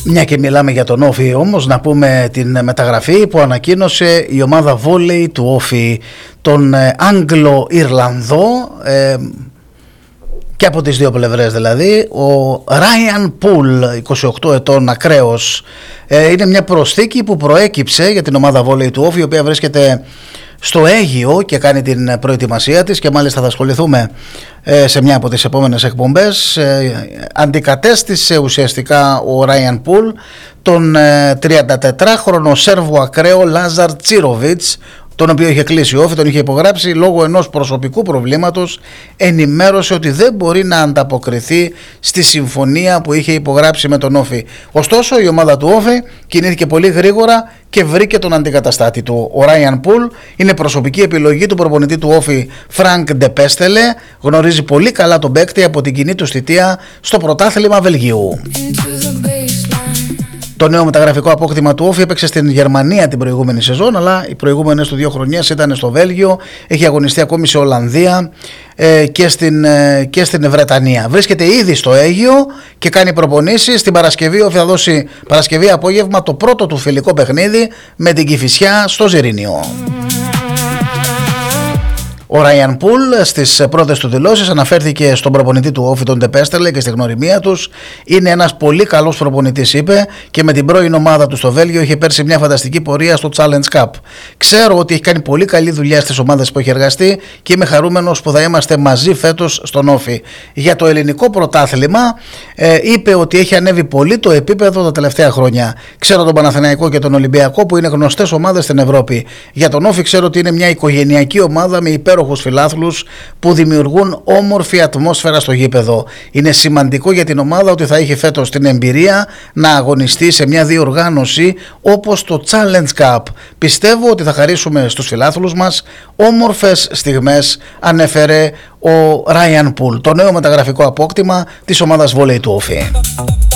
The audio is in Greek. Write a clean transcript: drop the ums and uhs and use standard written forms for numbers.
Μια και μιλάμε για τον Όφη όμως, να πούμε την μεταγραφή που ανακοίνωσε η ομάδα βόλεϊ του Όφη, τον Άγγλο-Ιρλανδό, και από τις δύο πλευρές δηλαδή, ο Ράιαν Πουλ, 28 ετών, ακραίος. Είναι μια προσθήκη που προέκυψε για την ομάδα βόλεϊ του Όφη, η οποία βρίσκεται στο Αίγυο και κάνει την προετοιμασία της, και μάλιστα θα ασχοληθούμε σε μια από τις επόμενες εκπομπές. Αντικατέστησε ουσιαστικά ο Ράιαν Πουλ τον 34χρονο Σέρβο ακραίο Λάζαρ Τσίροβιτς, τον οποίο είχε κλείσει ο Όφη, τον είχε υπογράψει λόγω ενός προσωπικού προβλήματος. Ενημέρωσε ότι δεν μπορεί να ανταποκριθεί στη συμφωνία που είχε υπογράψει με τον Όφη. Ωστόσο, η ομάδα του Όφη κινήθηκε πολύ γρήγορα και βρήκε τον αντικαταστάτη του. Ο Ράιαν Πουλ είναι προσωπική επιλογή του προπονητή του Όφη, Φρανκ Ντεπέστελε. Γνωρίζει πολύ καλά τον παίκτη από την κοινή του θητεία στο πρωτάθλημα Βελγίου. Το νέο μεταγραφικό απόκτημα του Όφη έπαιξε στην Γερμανία την προηγούμενη σεζόν, αλλά οι προηγούμενες του 2 χρονιές ήταν στο Βέλγιο. Έχει αγωνιστεί ακόμη σε Ολλανδία και στην Βρετανία. Βρίσκεται ήδη στο Αίγυο και κάνει προπονήσεις. Την Παρασκευή ο Όφη θα δώσει Παρασκευή απόγευμα το πρώτο του φιλικό παιχνίδι με την Κηφισιά στο Ζιρήνιο. Ο Ράιαν Πουλ στις πρώτες του δηλώσεις αναφέρθηκε στον προπονητή του Όφη, τον Ντεπέστελε, και στη γνωριμία τους. Είναι ένας πολύ καλός προπονητής, είπε, και με την πρώην ομάδα του στο Βέλγιο είχε πέρσει μια φανταστική πορεία στο Challenge Cup. Ξέρω ότι έχει κάνει πολύ καλή δουλειά στις ομάδες που έχει εργαστεί και είμαι χαρούμενος που θα είμαστε μαζί φέτος στον Όφη. Για το ελληνικό πρωτάθλημα είπε ότι έχει ανέβει πολύ το επίπεδο τα τελευταία χρόνια. Ξέρω τον Παναθηναϊκό και τον Ολυμπιακό που είναι γνωστές ομάδες στην Ευρώπη. Για τον Όφη ξέρω ότι είναι μια οικογενειακή ομάδα με υπέροχους φιλάθλους που δημιουργούν όμορφη ατμόσφαιρα στο γήπεδο. Είναι σημαντικό για την ομάδα ότι θα έχει φέτος την εμπειρία να αγωνιστεί σε μια διοργάνωση όπως το Challenge Cup. Πιστεύω ότι θα χαρίσουμε στους φιλάθλους μας όμορφες στιγμές, ανέφερε ο Ράιαν Πουλ, το νέο μεταγραφικό απόκτημα της ομάδας βόλεϊ του Όφη.